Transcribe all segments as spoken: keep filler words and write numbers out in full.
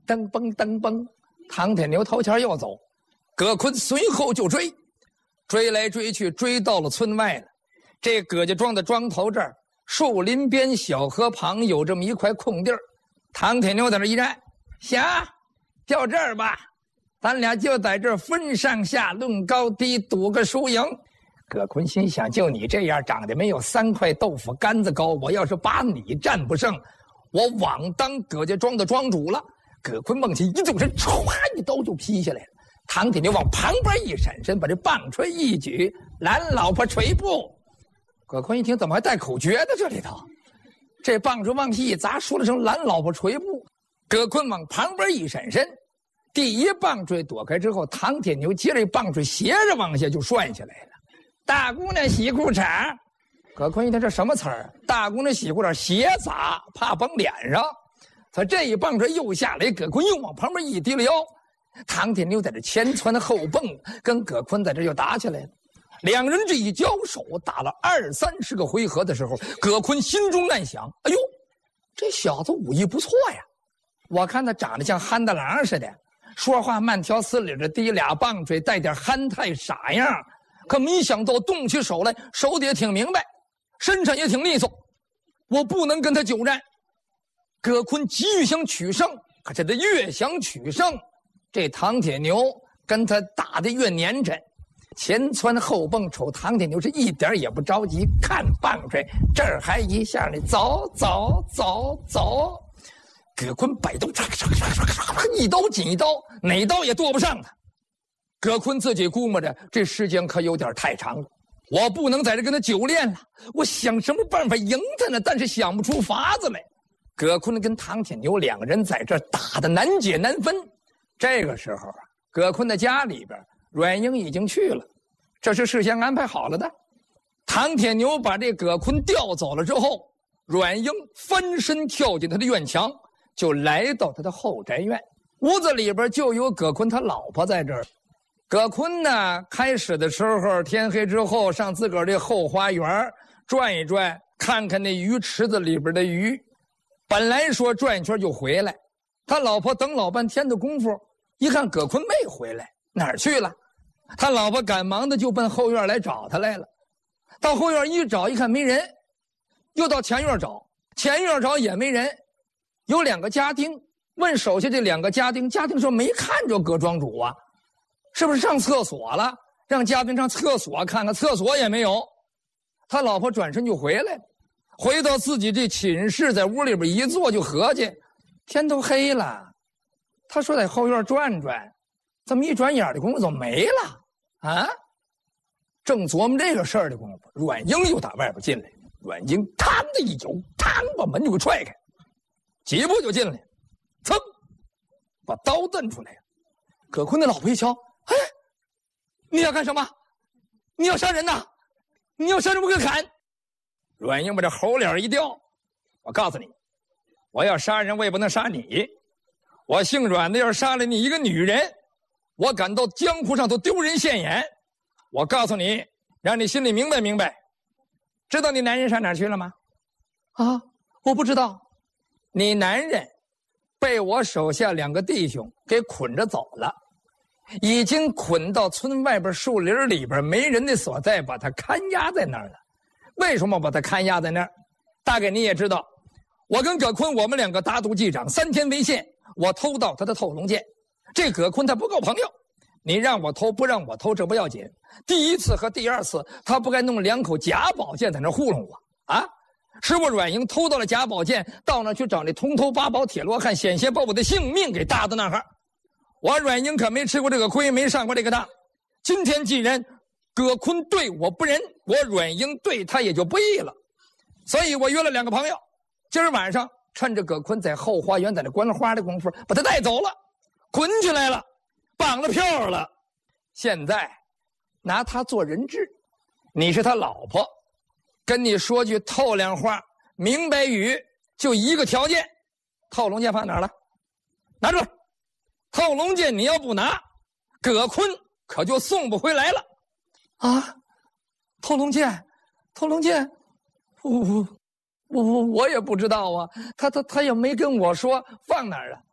噔蹦噔蹦，唐天牛头前又走，葛坤随后就追，追来追去，追到了村外了。这葛家庄的庄头这儿，树林边小河旁有这么一块空地儿，唐天牛在那一站，行，就这儿吧，咱俩就在这儿分上下，论高低，赌个输赢。葛坤心想，就你这样长得没有三块豆腐干子高，我要是把你战不胜，我枉当葛家庄的庄主了。葛坤往前一纵身，唰一刀就劈下来了。唐铁牛往旁边一闪身，把这棒槌一举，蓝老婆锤步。葛坤一听，怎么还带口诀的这里头？这棒槌往下一砸，说了声蓝老婆锤步。葛坤往旁边一闪身，第一棒槌躲开之后，唐铁牛接着棒槌斜着往下就涮下来了。大姑娘洗裤衩，葛坤一听这什么词儿？大姑娘洗裤衩斜砸，怕崩脸上。他这一棒槌又下来，葛坤又往旁边一低了腰。唐铁牛在这前窜后蹦，跟葛坤在这又打起来了。两人这一交手，打了二三十个回合的时候，葛坤心中暗想：哎呦，这小子武艺不错呀！我看他长得像憨大郎似的，说话慢条斯理的，提俩棒槌，带点憨态傻样。可没想到动起手来，手底也挺明白，身上也挺利索。我不能跟他久战。葛坤急于想取胜，可是他越想取胜，这唐铁牛跟他打得越粘着。前窜后蹦，瞅唐铁牛是一点也不着急，看棒槌这儿还一下呢，走走走走。葛坤摆动，一刀紧一刀，哪刀也剁不上他。葛坤自己估摸着这时间可有点太长了，我不能在这跟他久练了。我想什么办法赢他呢？但是想不出法子来。葛坤跟唐铁牛两个人在这打得难解难分。这个时候啊，葛坤的家里边，阮英已经去了，这是事先安排好了的。唐铁牛把这葛坤调走了之后，阮英翻身跳进他的院墙，就来到他的后宅院。屋子里边就有葛坤他老婆在这儿。葛坤呢，开始的时候天黑之后上自个儿这后花园转一转，看看那鱼池子里边的鱼。本来说转一圈就回来，他老婆等老半天的功夫，一看葛坤没回来，哪儿去了？他老婆赶忙的就奔后院来找他来了。到后院一找，一看没人，又到前院找，前院找也没人。有两个家丁问手下这两个家丁，家丁说没看着葛庄主啊，是不是上厕所了？让家丁上厕所看看，厕所也没有。他老婆转身就回来了，回到自己这寝室，在屋里边一坐就合计，天都黑了。他说在后院转转，这么一转眼的功夫怎么没了啊？正琢磨这个事儿的功夫，阮英又打外边进来。阮英嘡的一脚，嘡把门就给踹开，几步就进来，噌把刀瞪出来。葛坤的老婆一瞧，哎，你要干什么？你要杀人呐？你要杀人不可砍。阮英把这猴脸一掉，我告诉你，我要杀人我也不能杀你。我姓阮的要是杀了你一个女人，我敢到江湖上头丢人现眼。我告诉你，让你心里明白明白。知道你男人上哪儿去了吗？啊，我不知道。你男人被我手下两个弟兄给捆着走了，已经捆到村外边树林里边没人的所在，把他看押在那儿了。为什么把他看押在那儿？大概你也知道，我跟葛坤我们两个打赌记长，三天为限。我偷到他的透龙剑，这葛坤他不够朋友，你让我偷不让我偷这不要紧，第一次和第二次他不该弄两口假宝剑在那糊弄我啊！是我阮英偷到了假宝剑，到那去找那通偷八宝铁罗汉，险些把我的性命给搭到那儿。我阮英可没吃过这个亏，没上过这个当。今天既然葛坤对我不仁，我阮英对他也就不义了。所以我约了两个朋友，今儿晚上趁着葛坤在后花园在那观花的功夫，把他带走了，捆起来了，绑了票了。现在拿他做人质，你是他老婆，跟你说句透亮话明白语，就一个条件。透龙剑放哪儿了？拿出来。透龙剑你要不拿，葛坤可就送不回来了。啊，透龙剑，透龙剑，我我我我也不知道啊，他他他也没跟我说放哪儿啊。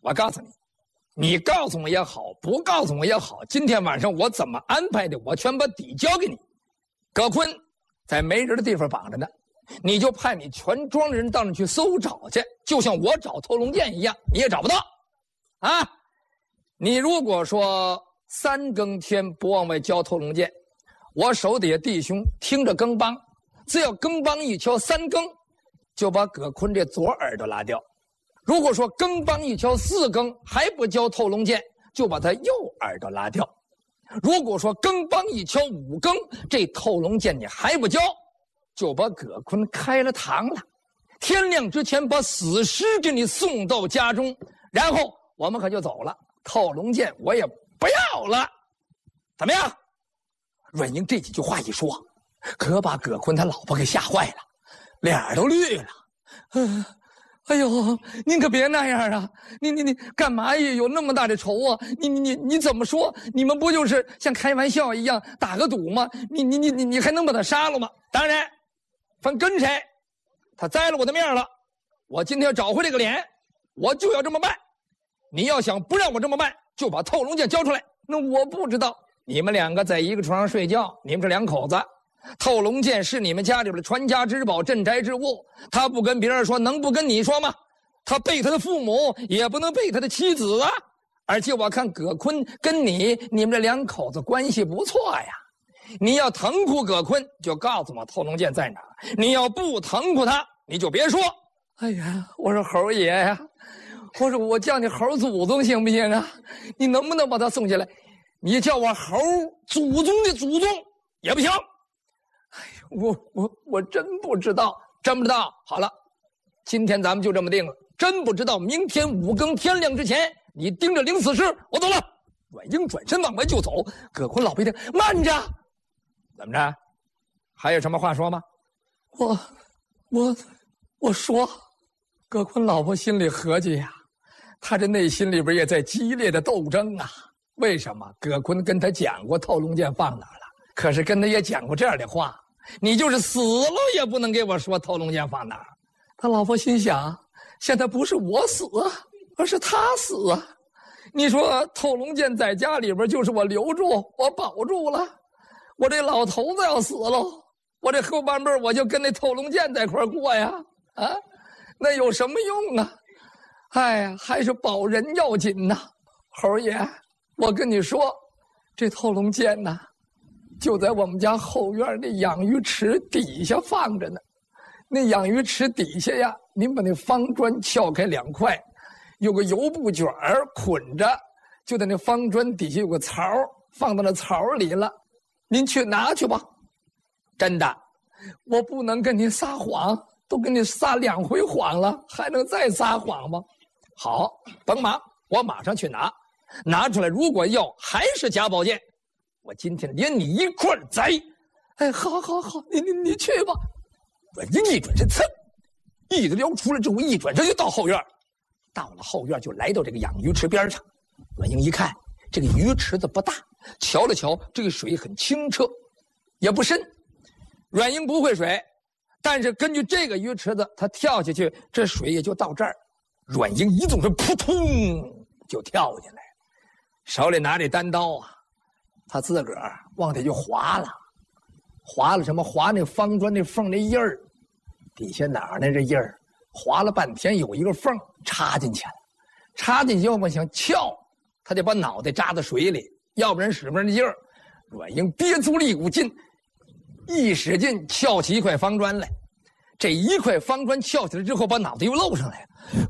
我告诉你，你告诉我也好，不告诉我也好，今天晚上我怎么安排的，我全把底交给你。葛坤在没人的地方绑着呢，你就派你全庄人到那去搜找去，就像我找透龙剑一样，你也找不到。啊，你如果说三更天不往外交透龙剑，我手底下弟兄听着更梆，只要更梆一敲三更，就把葛坤这左耳朵拉掉。如果说更梆一敲四更还不交透龙剑，就把他右耳朵拉掉。如果说更梆一敲五更，这透龙剑你还不交，就把葛坤开了膛了。天亮之前把死尸给你送到家中，然后我们可就走了。透龙剑我也不要了，怎么样？阮英这几句话一说，可把葛坤他老婆给吓坏了，脸都绿了。嗯，哎呦，您可别那样啊！你你你干嘛也有那么大的仇啊？你你你你怎么说？你们不就是像开玩笑一样打个赌吗？你你你你你还能把他杀了吗？当然，分跟谁，他栽了我的命了。我今天要找回这个脸，我就要这么办。你要想不让我这么办，就把透龙剑交出来。那我不知道，你们两个在一个床上睡觉，你们是两口子。透龙剑是你们家里边的传家之宝、镇宅之物，他不跟别人说，能不跟你说吗？他背他的父母，也不能背他的妻子啊。而且我看葛坤跟你，你们这两口子关系不错呀。你要疼哭葛坤，就告诉我透龙剑在哪儿；你要不疼哭他，你就别说。哎呀，我说猴爷呀，我说我叫你猴祖宗行不行啊？你能不能把他送下来？你叫我猴祖宗的祖宗也不行。哎呀，我我我真不知道，真不知道。好了，今天咱们就这么定了。真不知道，明天五更天亮之前，你盯着领死尸，我走了。阮英转身往外就走，葛坤老婆一听，慢着，怎么着？还有什么话说吗？我我我说，葛坤老婆心里合计呀，他这内心里边也在激烈的斗争啊。为什么？葛坤跟他讲过透龙剑放哪儿了，可是跟他也讲过这样的话，你就是死了也不能给我说透龙剑放哪儿。他老婆心想，现在不是我死啊，而是他死啊。你说透龙剑在家里边就是我留住，我保住了，我这老头子要死喽，我这后半辈我就跟那透龙剑在一块过呀，啊，那有什么用啊？哎呀，还是保人要紧呐。猴爷，我跟你说，这透龙剑呐，就在我们家后院那养鱼池底下放着呢。那养鱼池底下呀，您把那方砖撬开两块，有个油布卷儿捆着，就在那方砖底下有个槽，放到那槽里了。您去拿去吧。真的，我不能跟您撒谎，都跟你撒两回谎了，还能再撒谎吗？好，甭忙，我马上去拿。拿出来，如果要还是假宝剑，我今天连你一块儿宰。哎，好好好，你你你去吧。阮英一转身，噌，一直撩出来之后，一转身就到后院。到了后院，就来到这个养鱼池边上。阮英一看，这个鱼池子不大，瞧了瞧，这个水很清澈，也不深。阮英不会水，但是根据这个鱼池子，他跳下去，这水也就到这儿。阮英一纵身，扑通就跳进来，手里拿着单刀啊，他自个儿往下就划了。划了什么？划那方砖那缝那印儿，底下哪儿呢？这印儿划了半天，有一个缝插进去了。插进去要不想撬，他得把脑袋扎在水里，要不然使不上劲儿。阮英憋足了一股劲，一使劲撬起一块方砖来。这一块方砖撬起来之后，把脑袋又露上来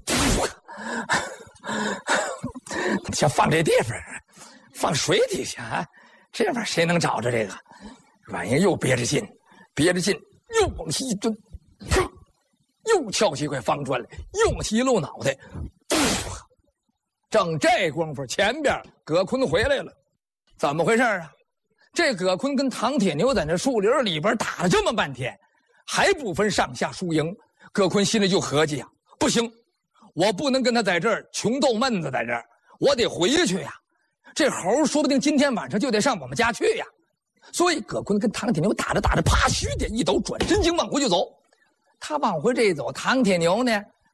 了。想放这地方，放水底下啊，这玩意儿谁能找着这个？阮英又憋着劲，憋着劲，又往西一蹲，又撬起一块方砖来，又往西一露脑袋。正这功夫，前边葛坤回来了，怎么回事啊？这葛坤跟唐铁牛在那树林里边打了这么半天，还不分上下输赢。葛坤心里就合计呀，不行，我不能跟他在这儿穷斗闷子在这儿，我得回去呀。这猴说不定今天晚上就得上我们家去呀。所以葛坤跟唐铁牛打着打着，啪，虚点一抖，转身就往回就走。他往回这一走，唐铁牛呢，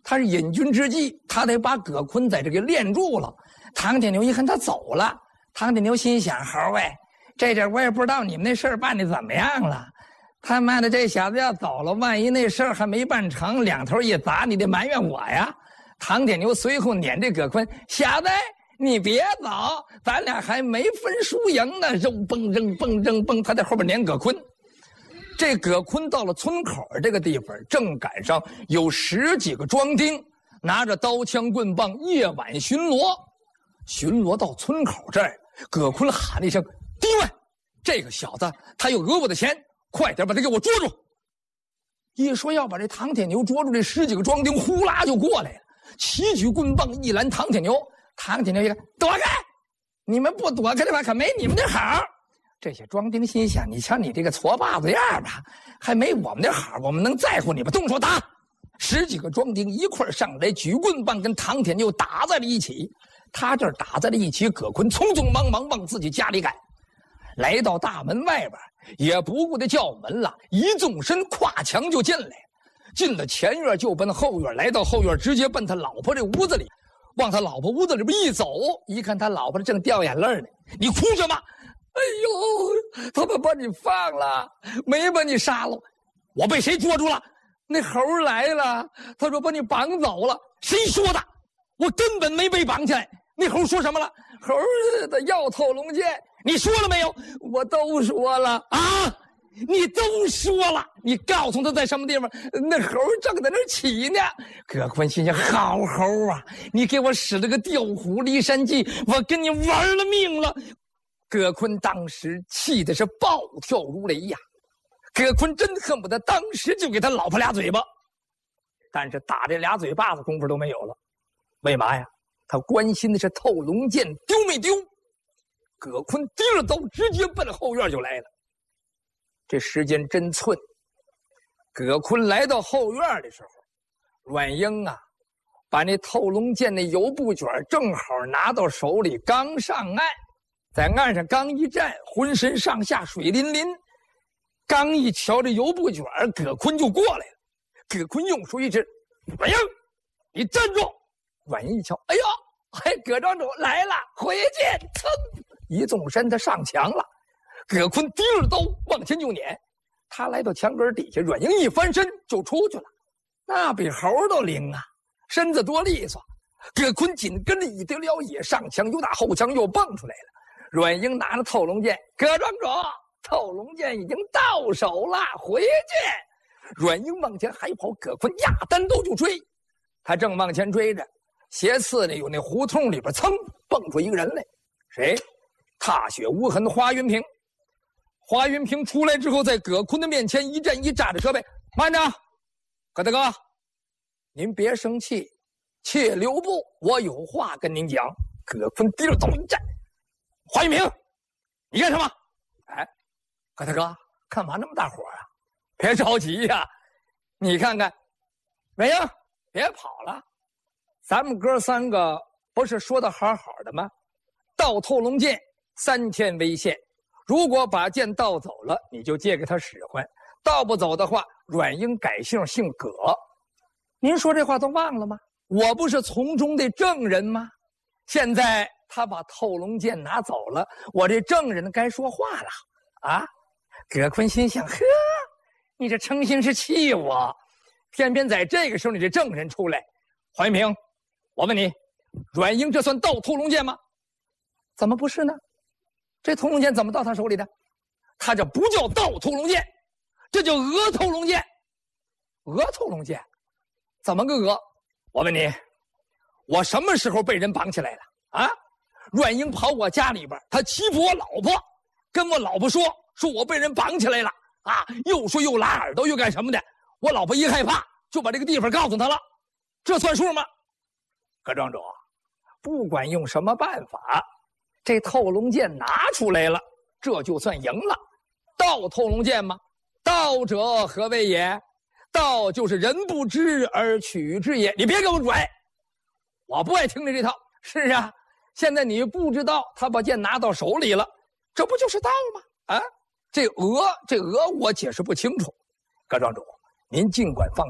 他是引军之计，他得把葛昆在这给链住了。唐铁牛一看他走了，唐铁牛心想：猴哎，这阵我也不知道你们那事儿办的怎么样了。他妈的，这小子要走了，万一那事儿还没办成，两头一砸，你得埋怨我呀。唐铁牛随后撵这葛昆：小子，你别走，咱俩还没分输赢呢。扔蹦扔蹦扔蹦，他在后边撵葛昆。这葛昆到了村口这个地方，正赶上有十几个庄丁拿着刀枪棍棒夜晚巡逻。巡逻到村口这儿，葛昆喊了一声：弟兄们，这个小子他又讹我的钱，快点把他给我捉住。一说要把这唐铁牛捉住，这十几个庄丁呼啦就过来了，齐举棍棒一拦唐铁牛。唐铁牛一看，躲开！你们不躲开的话，可没你们的好。这些庄丁心想：你瞧你这个矬把子样吧，还没我们的好，我们能在乎你们？动手打！十几个庄丁一块上来，举棍棒跟唐铁牛打在了一起。他这打在了一起，葛昆匆匆忙忙往自己家里赶，来到大门外边，也不顾得叫门了，一纵身跨墙就进来，进了前院就奔后院，来到后院直接奔他老婆这屋子里，往他老婆屋子里边一走，一看他老婆正掉眼泪呢，你哭什么？哎呦，他们把你放了，没把你杀了。我被谁捉住了？那猴来了，他说把你绑走了。谁说的？我根本没被绑起来。那猴说什么了？猴的要透龙剑，你说了没有？我都说了啊，你都说了。你告诉他在什么地方？那猴正在那儿起呢。葛昆心想：好猴啊，你给我使了个调虎离山计，我跟你玩了命了。葛昆当时气的是暴跳如雷呀！葛昆真恨不得当时就给他老婆俩嘴巴，但是打这俩嘴巴子功夫都没有了。为嘛呀？他关心的是透龙剑丢没丢。葛昆提了刀，直接奔后院就来了。这时间真寸。葛昆来到后院的时候，阮英啊，把那透龙剑那油布卷正好拿到手里，刚上岸。在岸上刚一站，浑身上下水淋淋，刚一瞧这油布卷，葛昆就过来了。葛昆用手一指：阮英，你站住！阮英一瞧，哎呦，嘿，葛庄主来了，回去！噌，一纵身他上墙了。葛昆提着刀往前就撵，他来到墙根底下，阮英一翻身就出去了，那比猴都灵啊，身子多利索。葛昆紧跟着一得了也上墙，又打后墙又蹦出来了。阮英拿着透龙剑，葛庄主，透龙剑已经到手了，回去！阮英往前还跑，葛昆呀单刀就追。他正往前追着，斜刺里有那胡同里边噌蹦出一个人来，谁？踏雪无痕的华云平。华云平出来之后，在葛昆的面前一站一炸着车背，慢着，葛大哥，您别生气，且留步，我有话跟您讲。葛昆提着刀一站。华云平，你干什么？哎，葛大哥，干嘛那么大火啊？别着急呀，你看看，美英，别跑了，咱们哥三个不是说的好好的吗？盗透龙剑三天为限，如果把剑盗走了，你就借给他使唤；盗不走的话，阮英改姓姓葛。您说这话都忘了吗？我不是从中的证人吗？现在他把透龙剑拿走了，我这证人该说话了啊！葛昆心想：呵，你这诚心是气我，偏偏在这个时候你这证人出来。华云平，我问你，阮英这算盗透龙剑吗？怎么不是呢？这透龙剑怎么到他手里的？他这不叫盗透龙剑，这叫讹透龙剑。讹透龙剑？怎么个讹？我问你，我什么时候被人绑起来了啊？阮英跑我家里边，他欺负我老婆，跟我老婆说说我被人绑起来了啊，又说又拉耳朵又干什么的。我老婆一害怕，就把这个地方告诉他了，这算数吗？葛庄主，不管用什么办法，这透龙剑拿出来了，这就算赢了。盗透龙剑吗？盗者何为也？盗就是人不知而取之也。你别给我拽，我不爱听你这套。是啊，现在你不知道他把剑拿到手里了，这不就是盗吗？啊，这讹这讹我解释不清楚。葛庄主，您尽管放心，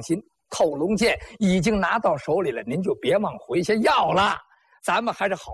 透龙剑已经拿到手里了，您就别往回去要了。咱们还是好